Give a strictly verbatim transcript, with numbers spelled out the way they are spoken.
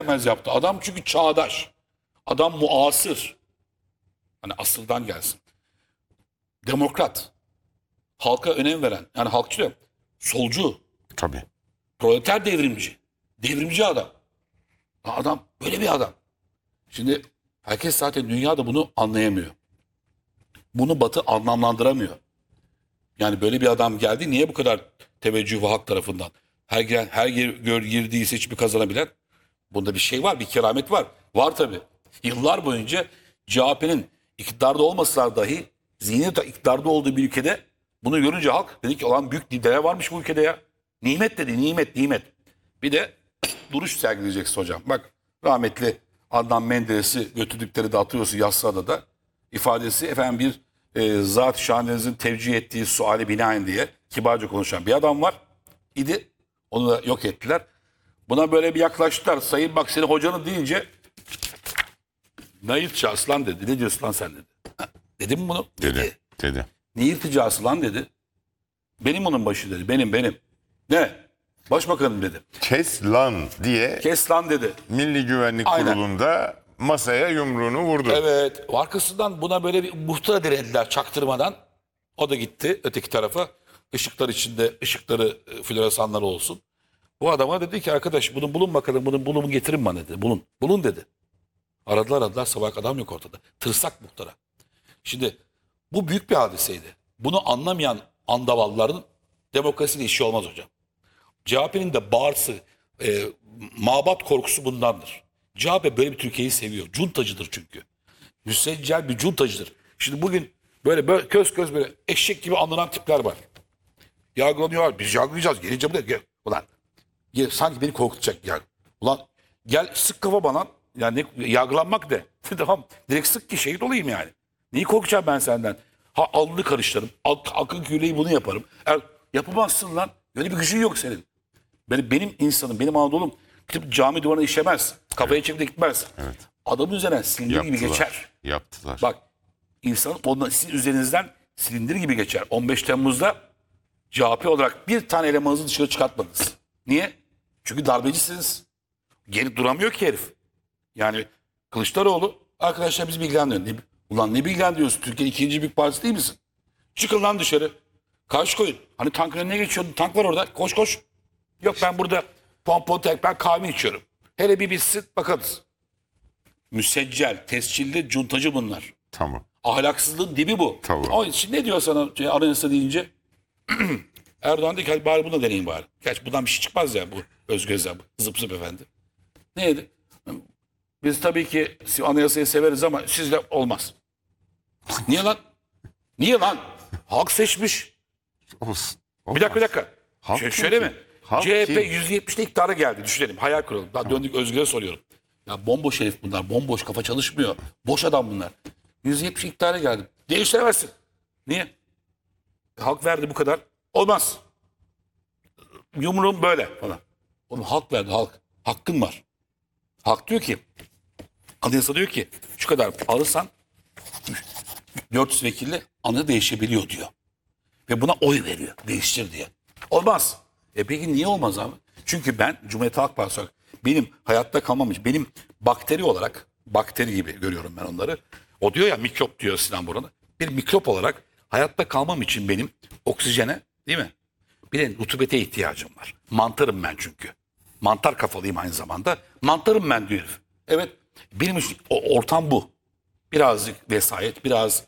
istemez yaptı. Adam çünkü çağdaş. Adam muasır. Hani asıldan gelsin. Demokrat. Halka önem veren. Yani halkçı diyorum. Solcu. Tabii. Proleter devrimci. Devrimci adam. Adam böyle bir adam. Şimdi herkes zaten dünyada bunu anlayamıyor. Bunu Batı anlamlandıramıyor. Yani böyle bir adam geldi. Niye bu kadar teveccüh ve halk tarafından? Her giren, her gir, gör, girdiği seçimi kazanabilen. Bunda bir şey var, bir keramet var. Var tabii. Yıllar boyunca C H P'nin iktidarda olmasalar dahi zihniyet iktidarda olduğu bir ülkede bunu görünce halk dedi ki olan büyük liderler varmış bu ülkede ya. Nimet dedi, nimet, nimet. Bir de duruş sergileyeceksin hocam. Bak rahmetli Adnan Menderes'i götürdükleri de atıyorsun Yassıada'da. İfadesi efendim bir e, zat-ı şahanenizin tevcih ettiği suali binaen diye kibarca konuşan bir adam var idi. Onu da yok ettiler. Buna böyle bir yaklaştılar. Sayın bak seni hocanı deyince ne irticası lan dedi. Ne diyorsun lan sen dedi. Ha, dedim mi bunu? Dedi. Dedi. Ne irticası lan dedi. Benim onun başı dedi. Benim benim. Ne? Başbakanım dedi. Kes lan diye Kes lan dedi. Milli Güvenlik Aynen. Kurulu'nda masaya yumruğunu vurdu. Evet. Arkasından buna böyle bir muhtıra dirediler çaktırmadan. O da gitti öteki tarafa. Işıklar içinde ışıkları e, floresanları olsun. Bu adama dedi ki arkadaş bunu bulun bakalım bunun bulumu getirin bana dedi. Bulun. Bulun dedi. Aradılar aradılar sabah adam yok ortada. Tırsak muhtara. Şimdi bu büyük bir hadiseydi. Bunu anlamayan andavalların demokrasiyle işi olmaz hocam. C H P'nin de bağırsı, e, mabat korkusu bundandır. C H P böyle bir Türkiye'yi seviyor. Cuntacıdır çünkü. Müseccel bir cuntacıdır. Şimdi bugün böyle, böyle köz köz böyle eşek gibi anlanan tipler var. Yargılanıyorlar. Biz yargılayacağız. Gelince buraya gel. Ulan gel, sanki beni korkutacak yani. Ulan gel sık kafa bana. Yani ne, yargılanmak de. Tamam. Direkt sık ki şehit olayım yani. Neyi korkacağım ben senden? Ha alnını karıştırırım. Ak, akın küreği bunu yaparım. Er, yapamazsın lan. Öyle bir gücün yok senin. Benim, benim insanım, benim Anadolu'm gidip cami duvarına işemez. Kafaya çekip de gitmez. Evet. Adamın üzerinden silindir gibi geçer. Yaptılar. Bak insan ondan, sizin üzerinizden silindir gibi geçer. on beş Temmuz'da C H P olarak bir tane elemanınızı dışarı çıkartmadınız. Niye? Çünkü darbecisiniz. Geri duramıyor ki herif. Yani Kılıçdaroğlu arkadaşlar biz bilgilendiriyor. Ne, ulan ne bilgilendiriyorsun? Türkiye'nin ikinci büyük partisi değil misin? Çıkın lan dışarı. Karşı koyun. Hani tankın önüne geçiyordun. Tank var orada. Koş koş. Yok ben burada pompon tek ben kahve içiyorum. Hele bir bitsin bakarız. Müseccel, tescilli, cuntacı bunlar. Tamam. Ahlaksızlığın dibi bu. Tamam. Ama şimdi ne diyor sana şey, anayasa deyince? Erdoğan diyor ki hadi bari bunu da deneyin bari. Gerçi bundan bir şey çıkmaz ya bu Özgöz'den bu zıp zıp efendi. Neydi? Biz tabii ki anayasayı severiz ama sizle olmaz. Niye lan? Niye lan? Halk seçmiş. Olsun. Bir dakika bir dakika. Halk Şöyle, kim şöyle ki? mi? Halk C H P kim? yüzde yetmişte iktidara geldi. Düşünelim. Hayal kuralım. Daha döndük Özgür'e soruyorum. Ya bomboş herif bunlar. Bomboş kafa çalışmıyor. Boş adam bunlar. yüzde yetmiş iktidara geldi. Değiştiremezsin. Niye? Halk verdi bu kadar. Olmaz. Yumruğum böyle falan. Oğlum halk verdi halk. Hakkın var. Halk diyor ki anayasa diyor ki şu kadar alırsan dört yüz vekille anı değişebiliyor diyor. Ve buna oy veriyor. Değiştir diye. Olmaz. E peki niye olmaz abi? Çünkü ben Cumhuriyet Halk Partisi olarak benim hayatta kalmamış, benim bakteri olarak, bakteri gibi görüyorum ben onları. O diyor ya mikrop diyor Sinan Boran'a. Bir mikrop olarak hayatta kalmam için benim oksijene değil mi? Bir de rutubete ihtiyacım var. Mantarım ben çünkü. Mantar kafalıyım aynı zamanda. Mantarım ben diyor herif. Evet benim için o ortam bu. Birazcık vesayet, biraz